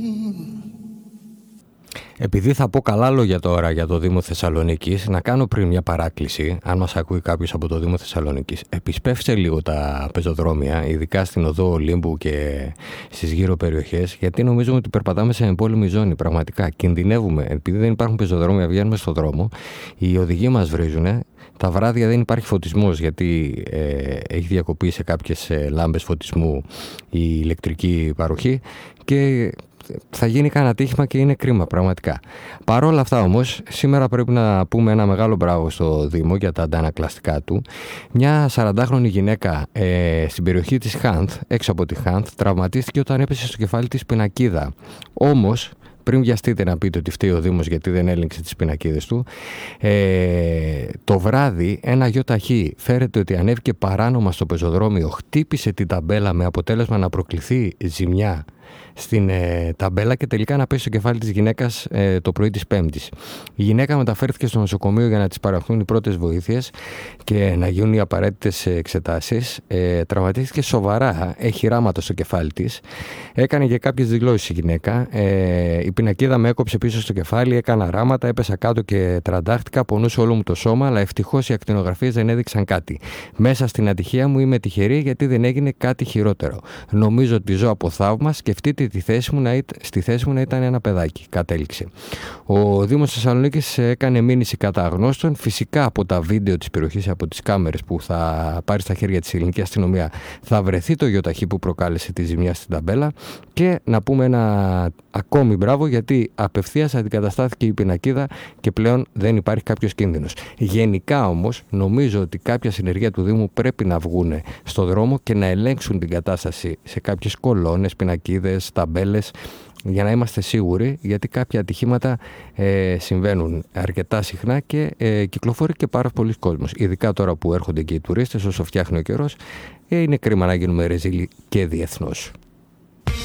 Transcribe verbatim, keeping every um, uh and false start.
Επειδή θα πω καλά λόγια τώρα για το Δήμο Θεσσαλονίκης, να κάνω πριν μια παράκληση, αν μας ακούει κάποιος από το Δήμο Θεσσαλονίκης, επισπεύσε λίγο τα πεζοδρόμια, ειδικά στην οδό Ολύμπου και στις γύρω περιοχές, γιατί νομίζουμε ότι περπατάμε σε εμπόλεμη ζώνη. Πραγματικά κινδυνεύουμε, επειδή δεν υπάρχουν πεζοδρόμια, βγαίνουμε στον δρόμο, οι οδηγοί μας βρίζουν. Τα βράδια δεν υπάρχει φωτισμός, γιατί ε, έχει διακοπεί σε κάποιες ε, λάμπες φωτισμού η ηλεκτρική παροχή και θα γίνει κανένα ατύχημα και είναι κρίμα πραγματικά. Παρ' όλα αυτά όμως, σήμερα πρέπει να πούμε ένα μεγάλο μπράβο στο Δήμο για τα αντανακλαστικά του. Μια σαραντάχρονη γυναίκα ε, στην περιοχή της Χάνθ, έξω από τη Χάνθ, τραυματίστηκε όταν έπεσε στο κεφάλι της πινακίδα. Όμως, πριν βιαστείτε να πείτε ότι φταίει ο Δήμος γιατί δεν έλεγξε τις πινακίδες του, ε, το βράδυ ένα γιοταχή φέρεται ότι ανέβηκε παράνομα στο πεζοδρόμιο, χτύπησε την ταμπέλα με αποτέλεσμα να προκληθεί ζημιά στην ε, ταμπέλα και τελικά να πέσει στο κεφάλι της γυναίκας ε, το πρωί της Πέμπτης. Η γυναίκα μεταφέρθηκε στο νοσοκομείο για να της παραχθούν οι πρώτες βοήθειες και να γίνουν οι απαραίτητες εξετάσεις. Ε, τραυματίστηκε σοβαρά, έχει ράματα στο κεφάλι της. Έκανε και κάποιες δηλώσεις η γυναίκα. Ε, η πινακίδα με έκοψε πίσω στο κεφάλι, έκανα ράματα, έπεσα κάτω και τραντάχτηκα, πονούσε όλο μου το σώμα, αλλά ευτυχώς οι ακτινογραφίες δεν έδειξαν κάτι. Μέσα στην ατυχία μου είμαι τυχερή γιατί δεν έγινε κάτι χειρότερο. Νομίζω ότι ζω από θαύμα. Σκεφτείτε τη θέση μου να ήταν, στη θέση μου να ήταν ένα παιδάκι, κατέληξε. Ο Δήμος Θεσσαλονίκης έκανε μήνυση κατά αγνώστων. Φυσικά από τα βίντεο της περιοχής, από τις κάμερες που θα πάρει στα χέρια της ελληνική αστυνομία, θα βρεθεί το γιοταχή που προκάλεσε τη ζημιά στην ταμπέλα. Και να πούμε ένα ακόμη μπράβο, γιατί απευθείας αντικαταστάθηκε η πινακίδα και πλέον δεν υπάρχει κάποιος κίνδυνος. Γενικά όμως, νομίζω ότι κάποια συνεργεία του Δήμου πρέπει να βγουν στο δρόμο και να ελέγξουν την κατάσταση σε κάποιες κολόνες, πινακίδες, ταμπέλες, για να είμαστε σίγουροι, γιατί κάποια ατυχήματα ε, συμβαίνουν αρκετά συχνά και ε, κυκλοφορεί και πάρα πολλοί κόσμος. Ειδικά τώρα που έρχονται και οι τουρίστες, όσο φτιάχνει ο καιρός, ε, είναι κρίμα να γίνουμε ρεζίλοι και διεθνώς.